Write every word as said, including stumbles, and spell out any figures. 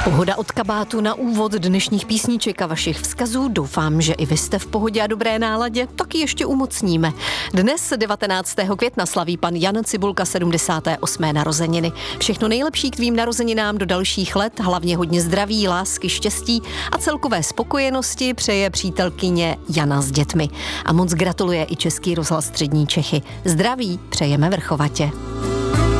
Pohoda od kabátu na úvod dnešních písniček a vašich vzkazů. Doufám, že i vy jste v pohodě a dobré náladě, taky ještě umocníme. Dnes devatenáctého května slaví pan Jan Cibulka sedmdesáté osmé narozeniny. Všechno nejlepší k tvým narozeninám do dalších let, hlavně hodně zdraví, lásky, štěstí a celkové spokojenosti přeje přítelkyně Jana s dětmi. A moc gratuluje i Český rozhlas Střední Čechy. Zdraví přejeme vrchovatě.